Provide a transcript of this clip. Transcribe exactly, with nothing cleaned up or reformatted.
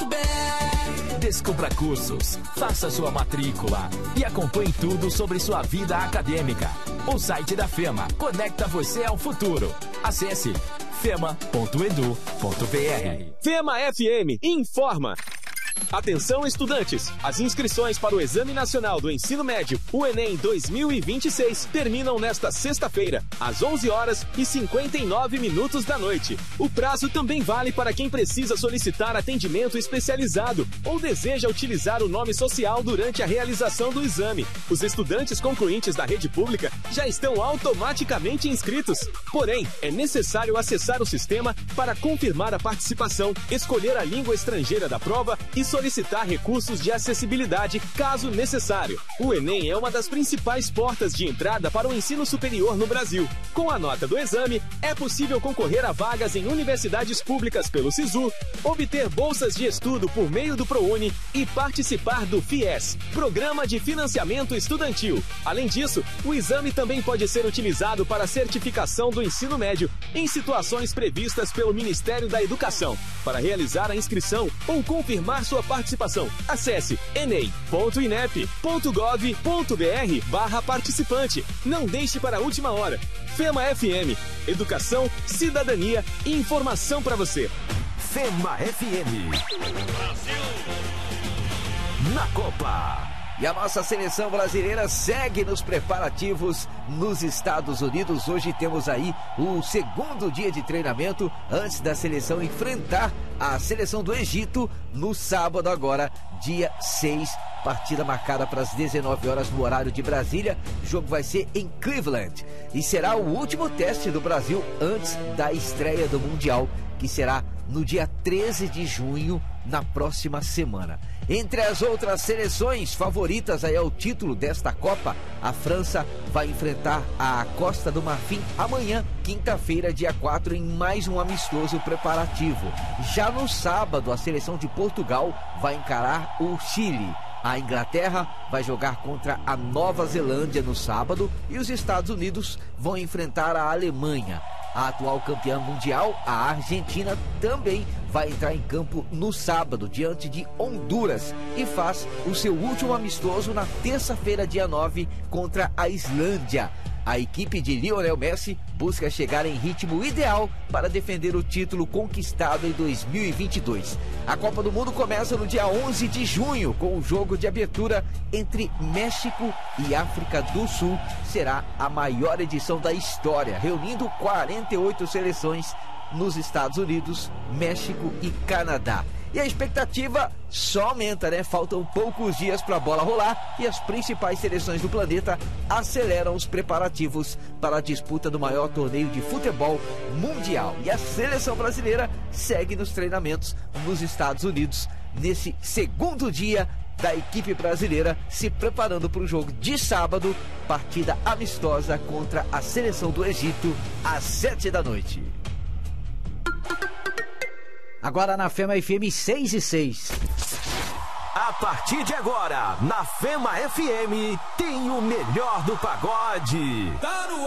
Descubra cursos, faça sua matrícula e acompanhe tudo sobre sua vida acadêmica. O site da FEMA conecta você ao futuro. Acesse fema ponto edu ponto br. FEMA F M informa. Atenção, estudantes! As inscrições para o Exame Nacional do Ensino Médio, o Enem dois mil e vinte e seis, terminam nesta sexta-feira, às onze horas e cinquenta e nove minutos da noite. O prazo também vale para quem precisa solicitar atendimento especializado ou deseja utilizar o nome social durante a realização do exame. Os estudantes concluintes da rede pública já estão automaticamente inscritos. Porém, é necessário acessar o sistema para confirmar a participação, escolher a língua estrangeira da prova e solicitar recursos de acessibilidade, caso necessário. O Enem é uma das principais portas de entrada para o ensino superior no Brasil. Com a nota do exame, é possível concorrer a vagas em universidades públicas pelo SISU, obter bolsas de estudo por meio do ProUni e participar do FIES, Programa de Financiamento Estudantil. Além disso, o exame também pode ser utilizado para certificação do ensino médio em situações previstas pelo Ministério da Educação. Para realizar a inscrição ou confirmar sua participação, acesse enem ponto inep ponto gov ponto br barra participante. Não deixe para a última hora. FEMA F M, educação, cidadania e informação para você. FEMA F M. Brasil na Copa. E a nossa seleção brasileira segue nos preparativos nos Estados Unidos. Hoje temos aí o segundo dia de treinamento antes da seleção enfrentar a seleção do Egito no sábado agora, dia seis. Partida marcada para as dezenove horas no horário de Brasília. O jogo vai ser em Cleveland e será o último teste do Brasil antes da estreia do Mundial, que será no dia treze de junho, na próxima semana. Entre as outras seleções favoritas aí ao título desta Copa, a França vai enfrentar a Costa do Marfim amanhã, quinta-feira, dia quatro, em mais um amistoso preparativo. Já no sábado, a seleção de Portugal vai encarar o Chile. A Inglaterra vai jogar contra a Nova Zelândia no sábado e os Estados Unidos vão enfrentar a Alemanha. A atual campeã mundial, a Argentina, também vai entrar em campo no sábado, diante de Honduras, e faz o seu último amistoso na terça-feira, dia nove, contra a Islândia. A equipe de Lionel Messi busca chegar em ritmo ideal para defender o título conquistado em dois mil e vinte e dois. A Copa do Mundo começa no dia onze de junho com o jogo de abertura entre México e África do Sul. Será a maior edição da história, reunindo quarenta e oito seleções nos Estados Unidos, México e Canadá. E a expectativa só aumenta, né? Faltam poucos dias para a bola rolar e as principais seleções do planeta aceleram os preparativos para a disputa do maior torneio de futebol mundial. E a seleção brasileira segue nos treinamentos nos Estados Unidos nesse segundo dia da equipe brasileira se preparando para o jogo de sábado, partida amistosa contra a seleção do Egito às sete da noite. Agora na FEMA F M seis e seis. A partir de agora, na FEMA F M, tem o melhor do pagode. Tá no